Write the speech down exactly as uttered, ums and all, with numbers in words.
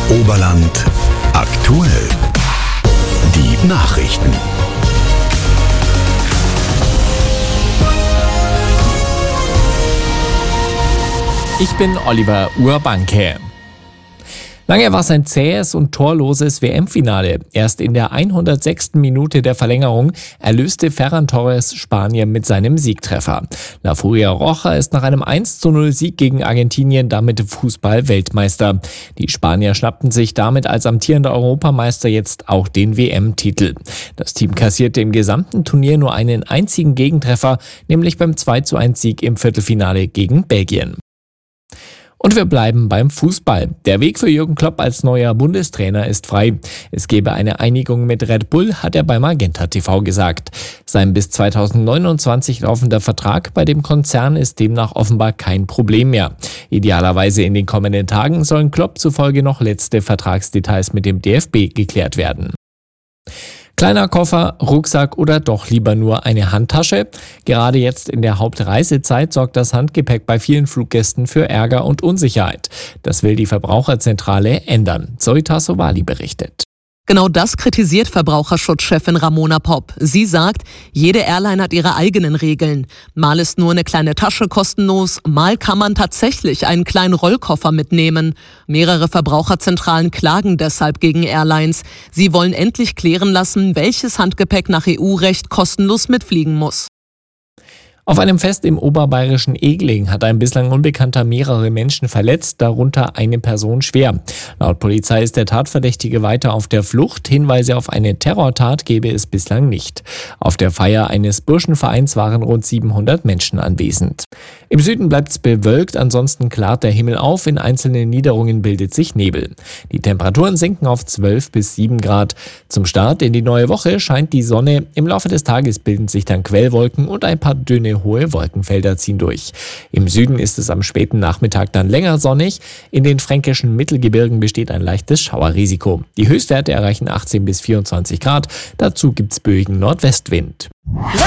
Oberland aktuell. Die Nachrichten. Ich bin Oliver Urbanke. Lange war es ein zähes und torloses W M-Finale. Erst in der hundertsechsten Minute der Verlängerung erlöste Ferran Torres Spanien mit seinem Siegtreffer. La Furia Roja ist nach einem eins zu null Sieg gegen Argentinien damit Fußball-Weltmeister. Die Spanier schnappten sich damit als amtierender Europameister jetzt auch den W M-Titel. Das Team kassierte im gesamten Turnier nur einen einzigen Gegentreffer, nämlich beim zwei zu eins Sieg im Viertelfinale gegen Belgien. Und wir bleiben beim Fußball. Der Weg für Jürgen Klopp als neuer Bundestrainer ist frei. Es gebe eine Einigung mit Red Bull, hat er bei Magenta T V gesagt. Sein bis zweitausendneunundzwanzig laufender Vertrag bei dem Konzern ist demnach offenbar kein Problem mehr. Idealerweise in den kommenden Tagen sollen Klopp zufolge noch letzte Vertragsdetails mit dem D F B geklärt werden. Kleiner Koffer, Rucksack oder doch lieber nur eine Handtasche? Gerade jetzt in der Hauptreisezeit sorgt das Handgepäck bei vielen Fluggästen für Ärger und Unsicherheit. Das will die Verbraucherzentrale ändern. Zoe Tassovali berichtet. Genau das kritisiert Verbraucherschutzchefin Ramona Popp. Sie sagt, jede Airline hat ihre eigenen Regeln. Mal ist nur eine kleine Tasche kostenlos, mal kann man tatsächlich einen kleinen Rollkoffer mitnehmen. Mehrere Verbraucherzentralen klagen deshalb gegen Airlines. Sie wollen endlich klären lassen, welches Handgepäck nach E U-Recht kostenlos mitfliegen muss. Auf einem Fest im oberbayerischen Egling hat ein bislang Unbekannter mehrere Menschen verletzt, darunter eine Person schwer. Laut Polizei ist der Tatverdächtige weiter auf der Flucht. Hinweise auf eine Terrortat gebe es bislang nicht. Auf der Feier eines Burschenvereins waren rund siebenhundert Menschen anwesend. Im Süden bleibt es bewölkt, ansonsten klart der Himmel auf, in einzelnen Niederungen bildet sich Nebel. Die Temperaturen sinken auf zwölf bis sieben Grad. Zum Start in die neue Woche scheint die Sonne. Im Laufe des Tages bilden sich dann Quellwolken und ein paar dünne hohe Wolkenfelder ziehen durch. Im Süden ist es am späten Nachmittag dann länger sonnig. In den fränkischen Mittelgebirgen besteht ein leichtes Schauerrisiko. Die Höchstwerte erreichen achtzehn bis vierundzwanzig Grad. Dazu gibt's böigen Nordwestwind.